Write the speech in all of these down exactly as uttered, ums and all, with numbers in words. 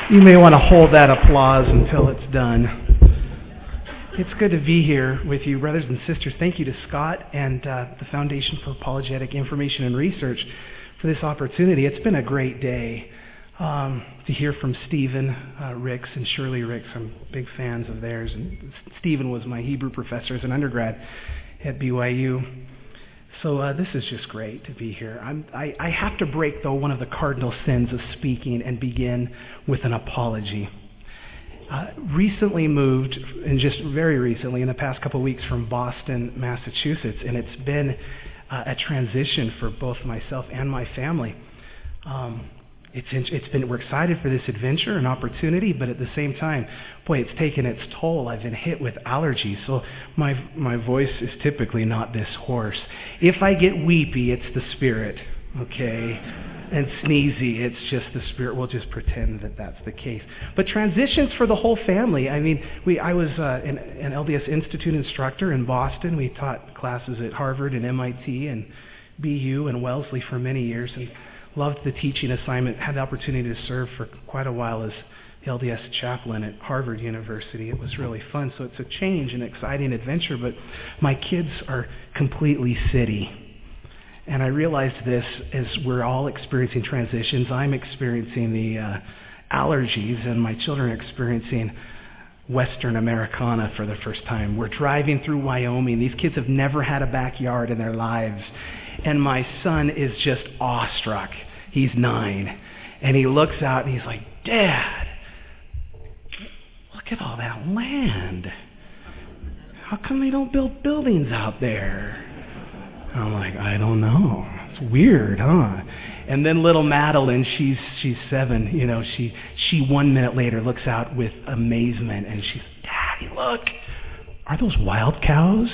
You may want to hold that applause until it's done. It's good to be here with you, brothers and sisters. Thank you to Scott and uh, the Foundation for Apologetic Information and Research for this opportunity. It's been a great day um, to hear from Stephen uh, Ricks and Shirley Ricks. I'm big fans of theirs. And Stephen was my Hebrew professor as an undergrad at B Y U. So uh, this is just great to be here. I'm, I, I have to break, though, one of the cardinal sins of speaking and begin with an apology. Uh, recently moved, and just very recently, in the past couple of weeks, from Boston, Massachusetts, and it's been uh, a transition for both myself and my family. Um, it's it's been we're excited for this adventure and opportunity, but at the same time, boy, it's taken its toll. I've been hit with allergies, so my my voice is typically not this hoarse. If I get weepy, it's the spirit, okay? And sneezy, it's just the spirit. We'll just pretend that that's the case. But transitions for the whole family. I mean, we I was uh, an, an L D S Institute instructor in Boston. We taught classes at Harvard and M I T and B U and Wellesley for many years, and loved the teaching assignment. Had the opportunity to serve for quite a while as the L D S chaplain at Harvard University. It was really fun. So it's a change, an exciting adventure. But my kids are completely city. And I realized this as we're all experiencing transitions. I'm experiencing the uh, allergies, and my children are experiencing Western Americana for the first time. We're driving through Wyoming. These kids have never had a backyard in their lives. And my son is just awestruck. He's nine. And he looks out and he's like, Dad, look at all that land. How come they don't build buildings out there? I'm like, I don't know. It's weird, huh? And then little Madeline, she's she's seven, you know, she she one minute later looks out with amazement and she's, Daddy, look, are those wild cows?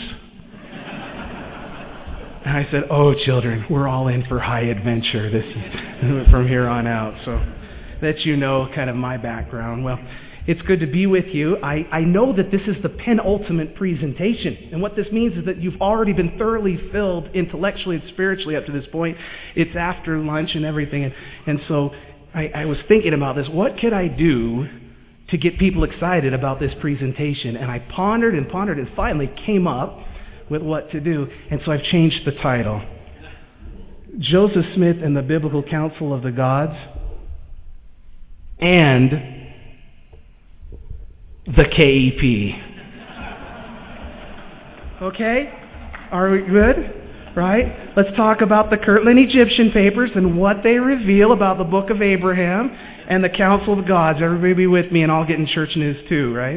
And I said, oh, children, we're all in for high adventure this is from here on out. So that you know kind of my background. Well, it's good to be with you. I, I know that this is the penultimate presentation. And what this means is that you've already been thoroughly filled intellectually and spiritually up to this point. It's after lunch and everything. And, and so I, I was thinking about this. What could I do to get people excited about this presentation? And I pondered and pondered and finally came up with what to do. And so I've changed the title. Joseph Smith and the Biblical Council of the Gods and the K E P. Okay? Are we good? Right? Let's talk about the Kirtland Egyptian papers and what they reveal about the book of Abraham and the Council of the Gods. Everybody be with me and I'll get in church news too, right?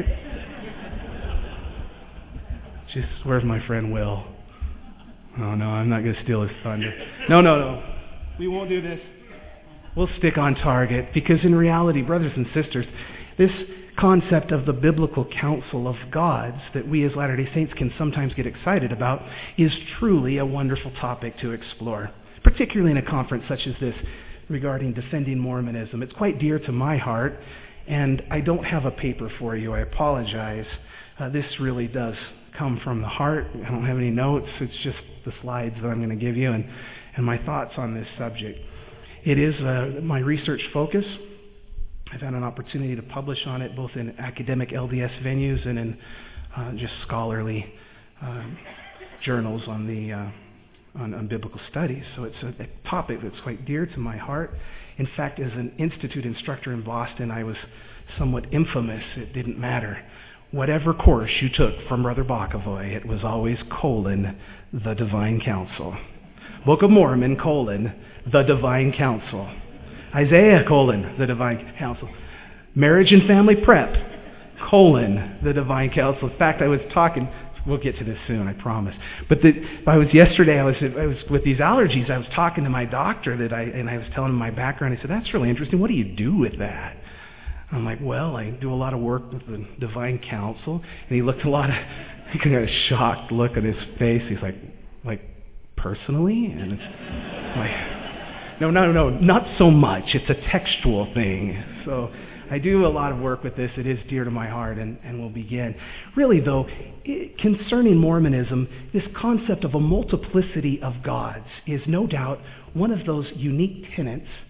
Just, where's my friend Will? Oh no, I'm not going to steal his thunder. No, no, no. We won't do this. We'll stick on target because in reality, brothers and sisters, this concept of the biblical council of gods that we as Latter-day Saints can sometimes get excited about is truly a wonderful topic to explore, particularly in a conference such as this regarding defending Mormonism. It's quite dear to my heart, and I don't have a paper for you. I apologize. Uh, this really does come from the heart. I don't have any notes. It's just the slides that I'm going to give you and, and my thoughts on this subject. It is uh, my research focus. I've had an opportunity to publish on it both in academic L D S venues and in uh, just scholarly uh, journals on the uh, on, on biblical studies. So it's a, a topic that's quite dear to my heart. In fact, as an institute instructor in Boston, I was somewhat infamous. It didn't matter. Whatever course you took from Brother Bokovoy, it was always colon, the Divine Council. Book of Mormon, colon, the Divine Council. Isaiah, colon, the Divine Council. Marriage and Family Prep, colon, the Divine Council. In fact, I was talking, we'll get to this soon, I promise. But the, I was yesterday, I was I was with these allergies, I was talking to my doctor that I and I was telling him my background. I said, that's really interesting. What do you do with that? I'm like, well, I do a lot of work with the Divine Council. And he looked a lot of, he got a shocked look on his face. He's like, like, personally? And it's like, no, no, no, not so much. It's a textual thing. So I do a lot of work with this. It is dear to my heart, and, and we'll begin. Really, though, it, concerning Mormonism, this concept of a multiplicity of gods is no doubt one of those unique tenets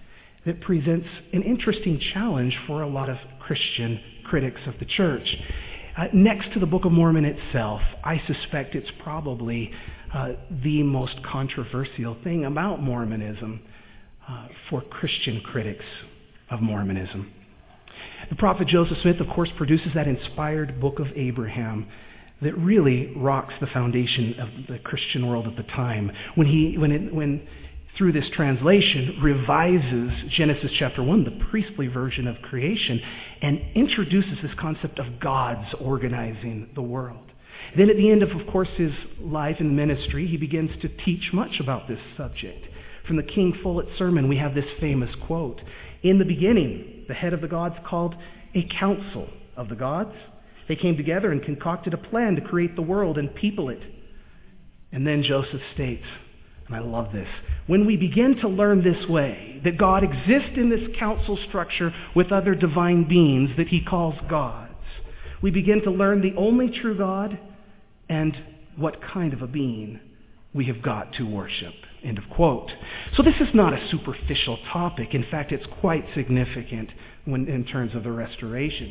that presents an interesting challenge for a lot of Christian critics of the church. Uh, next to the Book of Mormon itself, I suspect it's probably uh, the most controversial thing about Mormonism uh, for Christian critics of Mormonism. The prophet Joseph Smith, of course, produces that inspired Book of Abraham that really rocks the foundation of the Christian world at the time. When he, when it, when through this translation, revises Genesis chapter one, the priestly version of creation, and introduces this concept of God's organizing the world. Then at the end of, of course, his life and ministry, he begins to teach much about this subject. From the King Follett sermon, we have this famous quote: "In the beginning, the head of the gods called a council of the gods. They came together and concocted a plan to create the world and people it." And then Joseph states, and I love this, "When we begin to learn this way, that God exists in this council structure with other divine beings that he calls gods, we begin to learn the only true God and what kind of a being we have got to worship." End of quote. So this is not a superficial topic. In fact, it's quite significant when in terms of the restoration.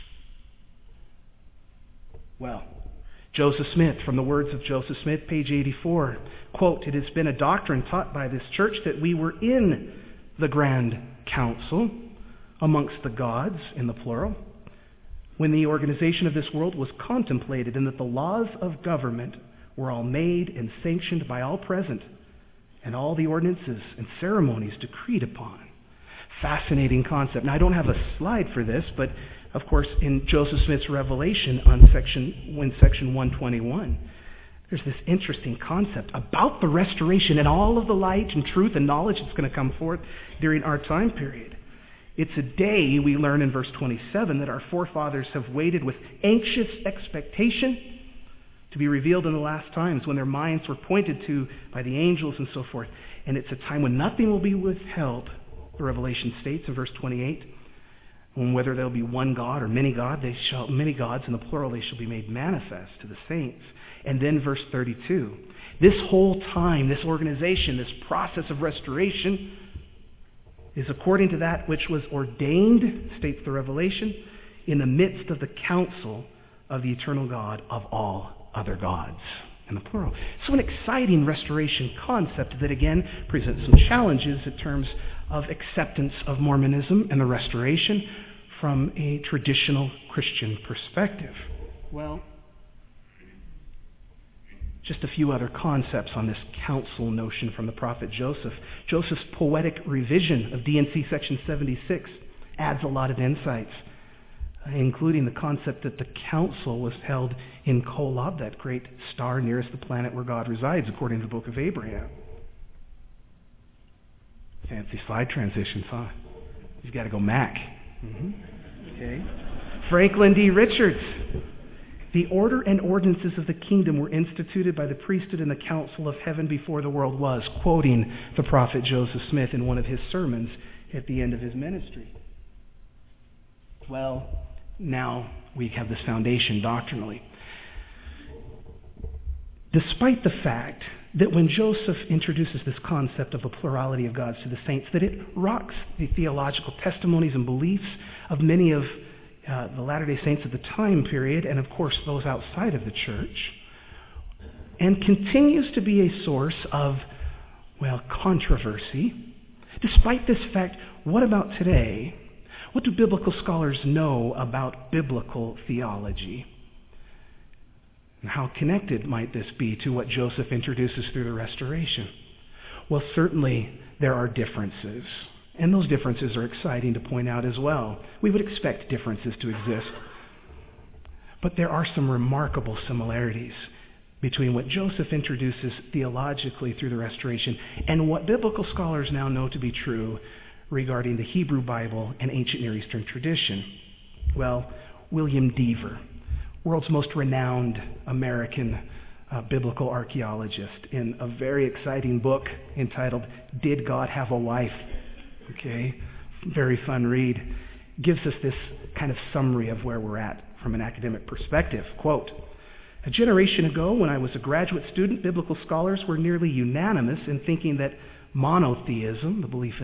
Well, Joseph Smith, from the words of Joseph Smith, page eighty-four, quote, "It has been a doctrine taught by this church that we were in the grand council amongst the gods," in the plural, "when the organization of this world was contemplated, and that the laws of government were all made and sanctioned by all present, and all the ordinances and ceremonies decreed upon." Fascinating concept. Now, I don't have a slide for this, but of course, in Joseph Smith's Revelation on section, when section one twenty-one, there's this interesting concept about the restoration and all of the light and truth and knowledge that's going to come forth during our time period. It's a day, we learn in verse twenty-seven, that our forefathers have waited with anxious expectation to be revealed in the last times, when their minds were pointed to by the angels and so forth. And it's a time when nothing will be withheld, the Revelation states in verse twenty-eight. When whether there will be one God or many God, they shall many gods in the plural, they shall be made manifest to the saints. And then verse thirty-two. This whole time, this organization, this process of restoration is according to that which was ordained, states the Revelation, in the midst of the council of the eternal God of all other gods, in the plural. So an exciting restoration concept that again presents some challenges in terms of acceptance of Mormonism and the restoration from a traditional Christian perspective. Well, just a few other concepts on this council notion from the prophet Joseph. Joseph's poetic revision of D and C section seventy-six adds a lot of insights, including the concept that the council was held in Kolob, that great star nearest the planet where God resides, according to the Book of Abraham. Fancy slide transitions, huh? You've got to go Mac. Mm-hmm. Okay. Franklin D. Richards. The order and ordinances of the kingdom were instituted by the priesthood and the council of heaven before the world was, quoting the prophet Joseph Smith in one of his sermons at the end of his ministry. Well, now we have this foundation doctrinally. Despite the fact that when Joseph introduces this concept of the plurality of gods to the saints, that it rocks the theological testimonies and beliefs of many of uh, the Latter-day Saints of the time period, and of course those outside of the church, and continues to be a source of, well, controversy. Despite this fact, what about today? What do biblical scholars know about biblical theology? And how connected might this be to what Joseph introduces through the restoration? Well, certainly there are differences. And those differences are exciting to point out as well. We would expect differences to exist. But there are some remarkable similarities between what Joseph introduces theologically through the restoration and what biblical scholars now know to be true regarding the Hebrew Bible and ancient Near Eastern tradition. Well, William Dever, world's most renowned American uh, biblical archaeologist, in a very exciting book entitled Did God Have a Wife? Okay, very fun read. Gives us this kind of summary of where we're at from an academic perspective. Quote, "A generation ago, when I was a graduate student, biblical scholars were nearly unanimous in thinking that monotheism, the belief in a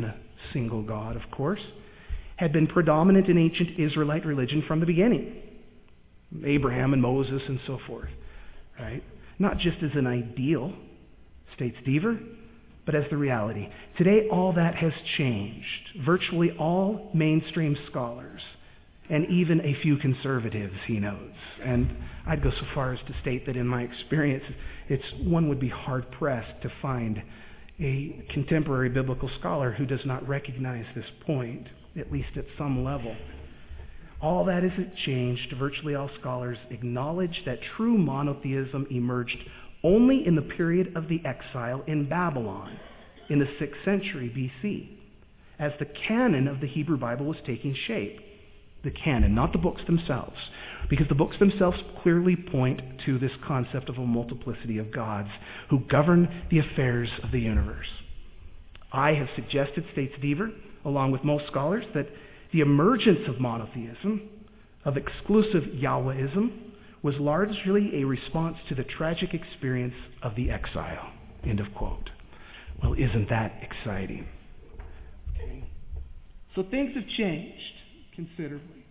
single God, of course, had been predominant in ancient Israelite religion from the beginning. Abraham and Moses and so forth, right? Not just as an ideal, states Deaver, but as the reality. Today, all that has changed. Virtually all mainstream scholars, and even a few conservatives, he notes. And I'd go so far as to state that in my experience, it's one would be hard-pressed to find a contemporary biblical scholar who does not recognize this point, at least at some level. All that isn't changed. Virtually all scholars acknowledge that true monotheism emerged only in the period of the exile in Babylon in the sixth century B C, as the canon of the Hebrew Bible was taking shape. The canon, not the books themselves, because the books themselves clearly point to this concept of a multiplicity of gods who govern the affairs of the universe. I have suggested, states Deaver, along with most scholars, that the emergence of monotheism, of exclusive Yahwehism, was largely a response to the tragic experience of the exile. End of quote. Well, isn't that exciting? Okay. So things have changed considerably.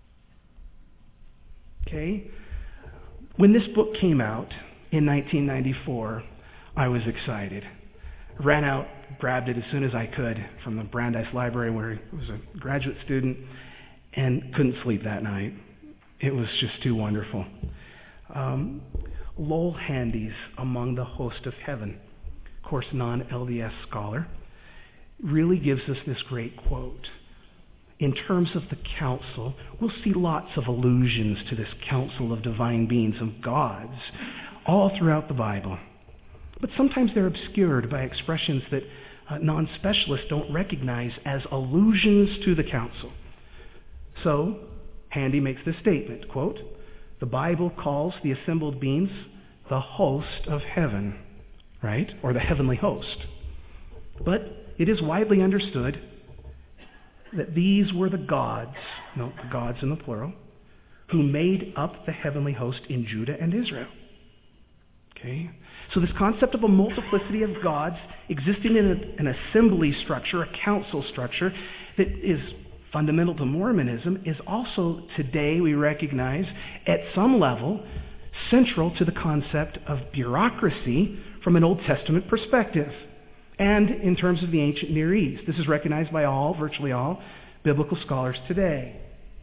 Okay? When this book came out in nineteen ninety-four, I was excited. I ran out, grabbed it as soon as I could from the Brandeis Library where I was a graduate student, and couldn't sleep that night. It was just too wonderful. Um, Lowell Handes, Among the Host of Heaven, of course, non-L D S scholar, really gives us this great quote. In terms of the council, we'll see lots of allusions to this council of divine beings, of gods, all throughout the Bible. But sometimes they're obscured by expressions that uh, non-specialists don't recognize as allusions to the council. So, Handy makes this statement, quote, "The Bible calls the assembled beings the host of heaven," right? Or the heavenly host. But it is widely understood that these were the gods, no, the gods in the plural, who made up the heavenly host in Judah and Israel. Okay? So this concept of a multiplicity of gods existing in a, an assembly structure, a council structure, that is fundamental to Mormonism, is also today, we recognize, at some level, central to the concept of bureaucracy from an Old Testament perspective. And in terms of the ancient Near East. This is recognized by all, virtually all, biblical scholars today.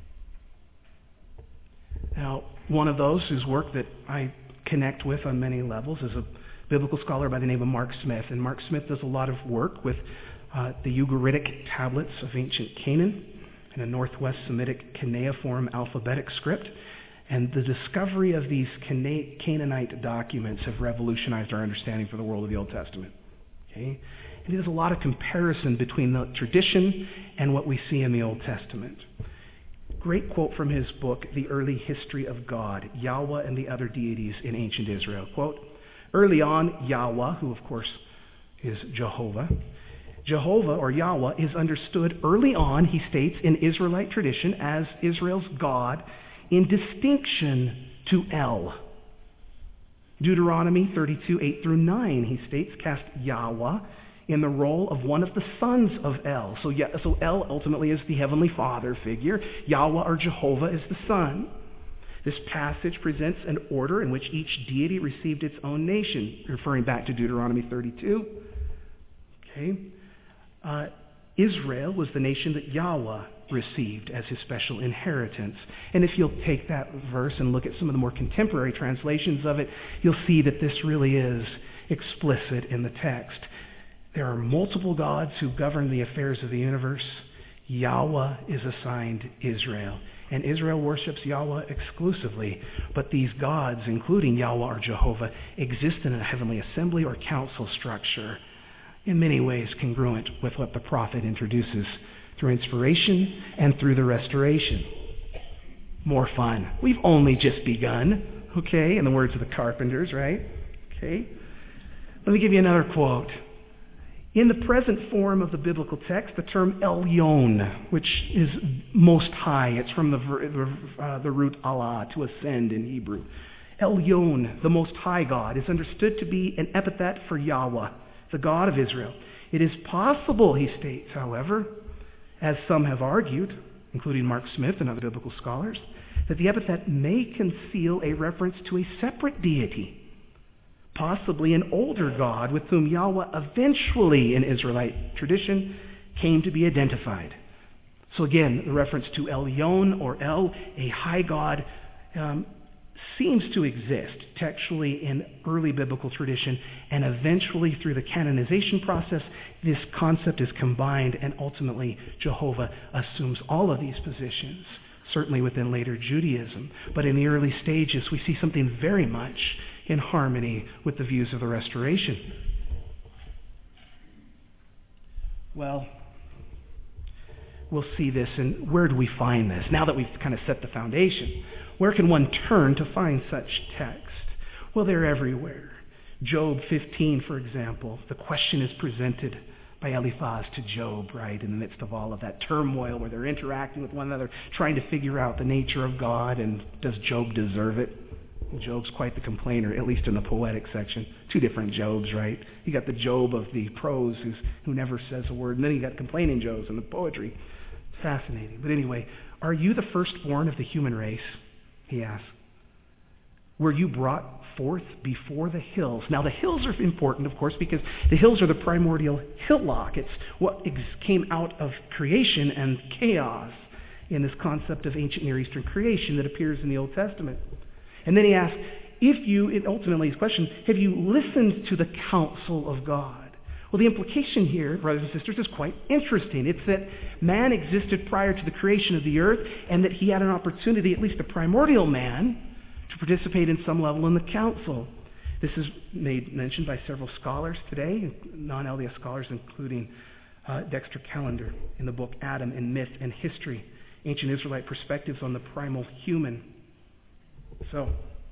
Now, one of those whose work that I connect with on many levels is a biblical scholar by the name of Mark Smith. And Mark Smith does a lot of work with uh, the Ugaritic tablets of ancient Canaan and a Northwest Semitic cuneiform alphabetic script. And the discovery of these Cana- Canaanite documents have revolutionized our understanding for the world of the Old Testament. Okay? And there's a lot of comparison between the tradition and what we see in the Old Testament. Great quote from his book, The Early History of God, Yahweh and the Other Deities in Ancient Israel. Quote, "Early on, Yahweh," who of course is Jehovah, Jehovah or Yahweh is understood early on, he states, in Israelite tradition as Israel's God in distinction to El. Deuteronomy thirty-two, eight through nine, he states, cast Yahweh in the role of one of the sons of El. So, yeah, so El ultimately is the heavenly father figure. Yahweh or Jehovah is the son. This passage presents an order in which each deity received its own nation, referring back to Deuteronomy thirty-two. Okay. Uh, Israel was the nation that Yahweh received as his special inheritance. And if you'll take that verse and look at some of the more contemporary translations of it, you'll see that this really is explicit in the text. There are multiple gods who govern the affairs of the universe. Yahweh is assigned Israel, and Israel worships Yahweh exclusively. But these gods, including Yahweh or Jehovah, exist in a heavenly assembly or council structure, in many ways congruent with what the prophet introduces through inspiration and through the restoration. More fun. We've only just begun, okay, in the words of the Carpenters, right? Okay. Let me give you another quote. In the present form of the biblical text, the term Elyon, which is most high, it's from the, uh, the root Allah, to ascend in Hebrew. Elyon, the most high God, is understood to be an epithet for Yahweh, the God of Israel. It is possible, he states, however, as some have argued, including Mark Smith and other biblical scholars, that the epithet may conceal a reference to a separate deity, possibly an older god with whom Yahweh eventually, in Israelite tradition, came to be identified. So again, the reference to Elyon or El, a high god, um, seems to exist textually in early biblical tradition, and eventually through the canonization process, this concept is combined, and ultimately Jehovah assumes all of these positions, certainly within later Judaism. But in the early stages, we see something very much in harmony with the views of the Restoration. Well, we'll see this, and where do we find this? Now that we've kind of set the foundation, where can one turn to find such text? Well, they're everywhere. Job fifteen, for example, the question is presented by Eliphaz to Job, right, in the midst of all of that turmoil where they're interacting with one another, trying to figure out the nature of God, and does Job deserve it? Job's quite the complainer, at least in the poetic section. Two different Jobs, right? You got the Job of the prose who's, who never says a word, and then you got complaining Jobs in the poetry. Fascinating. But anyway, are you the firstborn of the human race? He asks. Were you brought forth before the hills? Now, the hills are important, of course, because the hills are the primordial hillock. It's what ex- came out of creation and chaos in this concept of ancient Near Eastern creation that appears in the Old Testament. And then he asks, if you, it ultimately his question, have you listened to the counsel of God? Well, the implication here, brothers and sisters, is quite interesting. It's that man existed prior to the creation of the earth, and that he had an opportunity, at least a primordial man, to participate in some level in the council. This is made mention by several scholars today, non-L D S scholars, including uh, Dexter Callender in the book Adam in Myth and History, Ancient Israelite Perspectives on the Primal Human. So,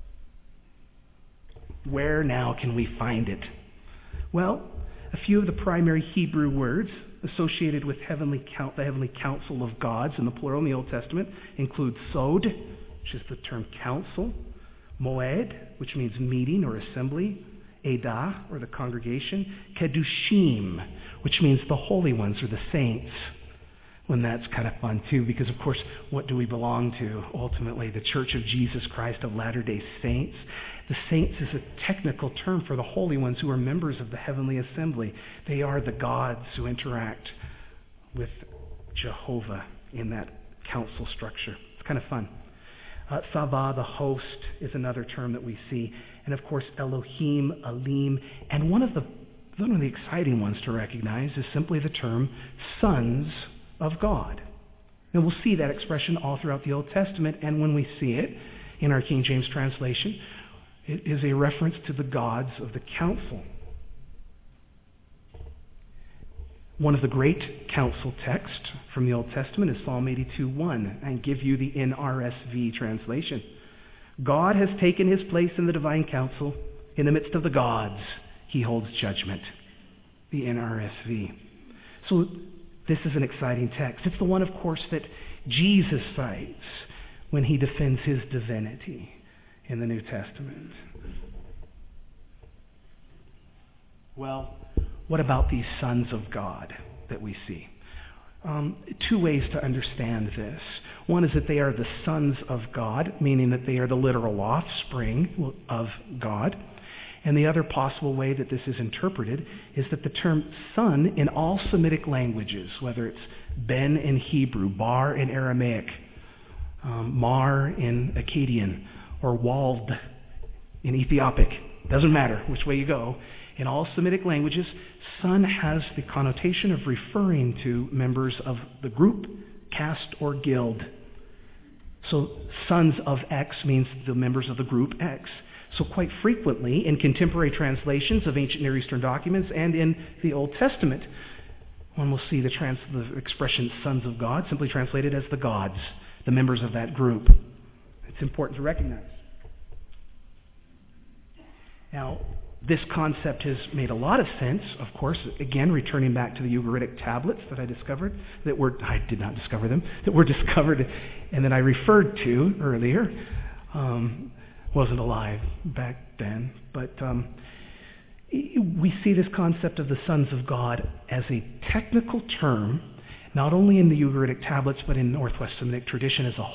where now can we find it? Well, a few of the primary Hebrew words associated with heavenly count, the heavenly council of gods in the plural in the Old Testament include sod, which is the term council, moed, which means meeting or assembly, edah, or the congregation, kedushim, which means the holy ones or the saints. When that's kind of fun too, because of course, what do we belong to? Ultimately, the Church of Jesus Christ of Latter-day Saints. The saints is a technical term for the holy ones who are members of the heavenly assembly. They are the gods who interact with Jehovah in that council structure. It's kind of fun. Uh, Sava, the host, is another term that we see. And of course, Elohim, Elim, and one of the one of the exciting ones to recognize is simply the term sons of God. And we'll see that expression all throughout the Old Testament, and when we see it in our King James translation, it is a reference to the gods of the council. One of the great council texts from the Old Testament is Psalm eighty-two one. I give you the N R S V translation. God has taken his place in the divine council. In the midst of the gods, he holds judgment. The N R S V. So this is an exciting text. It's the one, of course, that Jesus cites when he defends his divinity in the New Testament. Well, what about these sons of God that we see? Um, two ways to understand this. One is that they are the sons of God, meaning that they are the literal offspring of God. And the other possible way that this is interpreted is that the term son in all Semitic languages, whether it's Ben in Hebrew, Bar in Aramaic, um, Mar in Akkadian, or Wald in Ethiopic, doesn't matter which way you go, in all Semitic languages, son has the connotation of referring to members of the group, caste, or guild. So sons of X means the members of the group X. So quite frequently in contemporary translations of ancient Near Eastern documents and in the Old Testament, one will see the, trans- the expression sons of God simply translated as the gods, the members of that group. It's important to recognize. Now, this concept has made a lot of sense, of course, again, returning back to the Ugaritic tablets that I discovered, that were, I did not discover them, that were discovered and that I referred to earlier. Um, wasn't alive back then, but um, we see this concept of the sons of God as a technical term, not only in the Ugaritic tablets, but in Northwest Semitic tradition as a